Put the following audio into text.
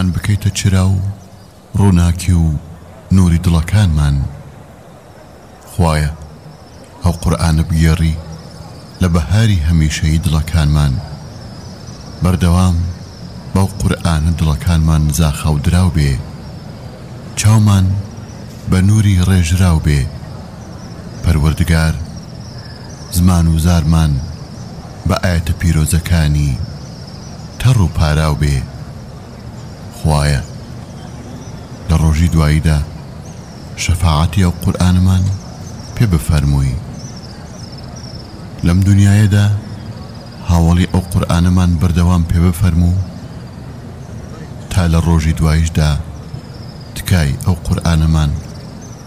قورئان بکەیتە چرا و ڕووناکی و نوری دڵەکانمان. خوایە ئەو قورئانە بگێڕی لە بەهاری هەمیشەی دڵەکانمان. بەردەوام بەو قورئانە دڵەکانمان زاخەو دراو بێ، چاومان بە نوری ڕێژراو بێ. پەروەردگار زمان و زارمان بە ئاەتە پیرۆزەکانی تەڕ و پاراو بێ. خوایە لە ڕۆژی دواییدا شەفاعەتی ئەو قورئانمان پێ بفەرمووی. لەم دنیایەدا هاوڵی ئەو قورئانەمان بەردەوام پێ بفەرموو تا لە ڕۆژی دواییشدا تکای ئەو قورئانەمان